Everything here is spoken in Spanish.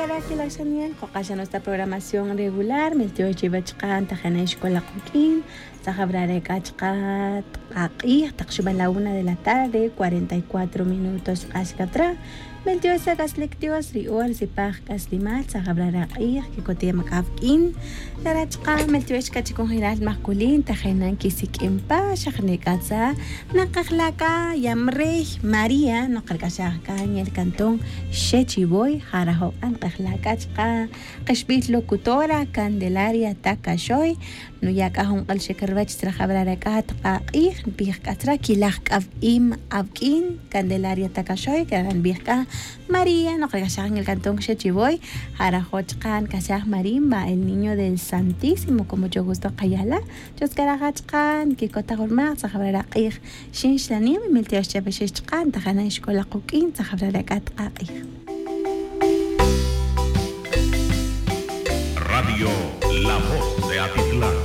Karaki Laksanian, Kokasha nuestra programación regular, Meltio Chivachkan, Tajana Escuela Coquín, Sajabrare Kachkat, Aki, Takshuban la 1 de la tarde, 44 minutos Ashkatra, Meltio Sagas Lectios, Rior, Zipach, Caslimal, Sajabrare Aki, Kikotia Makavkin, Larachka, Meltio Eskachikon General Masculin, Tajanan Kisik Empa, Shaknekatza, Nakaklaka, Yamre, María, Nokalkashaka, en el cantón Shechiboy, Jarajo, Ankaklakachka, Kashbit Locutora, Candelaria Takashoy, Nuyakahon al Shekarvach, Trajabrarakat, Ih, Birkatra, Kilak Avim, Avkin, Candelaria Takashoy, Karan Birka, María, Nokalkashaka, en el cantón Shechiboy, Jarajochkan, Kashah Marimba, el niño del Santísimo, como yo gusto Kayala, Joskarajachkan, Kikotagorma, Trajabrarakir, Shinshlanim, Miltios Chabeshchkan, Tajana Escuela Coquín, Trajabrarakat, Radio La Voz de Atitlán.